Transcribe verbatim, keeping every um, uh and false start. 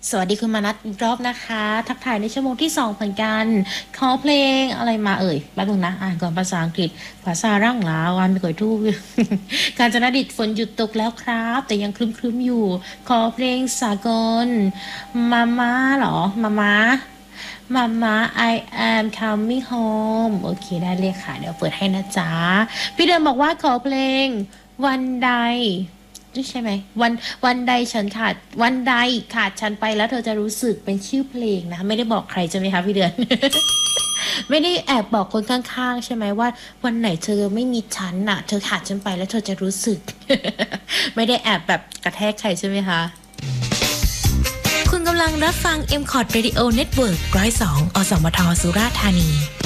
สวัสดีคุณมานัทอีกรอบนะคะ ทักทายในชั่วโมงที่สองเหมือนกันขอเพลงอะไรมาเอ่ยแป๊บนึงนะอ่านก่อนภาษาอังกฤษภาษาร่างลาวันไม่เคยทูก การจนดิตฝนหยุดตกแล้วครับ แต่ยังครึ้มๆอยู่ ขอเพลงสากลมาม่าเหรอมาม่ามาม่า I am coming home โอเคได้เลยค่ะ เดี๋ยวเปิดให้นะจ๊ะ พี่เดิมบอกว่าขอเพลงวันใด ใช่ไหมวันวันใดฉันขาดวันใดขาดฉันไปแล้วเธอจะรู้สึกเป็นชื่อเพลงนะไม่ได้บอกใครใช่ไหมคะพี่เดือน ไม่ได้แอบบอกคนข้างๆใช่ไหมว่าวันไหนเธอไม่มีฉันน่ะเธอขาดฉันไปแล้วเธอจะรู้สึก ไม่ได้แอบแบบกระแทกใครใช่ไหมคะคุณกำลังรับฟัง เอ็ม คอร์ด Radio Network หนึ่งศูนย์สอง อสมทสุราษฎร์ธานี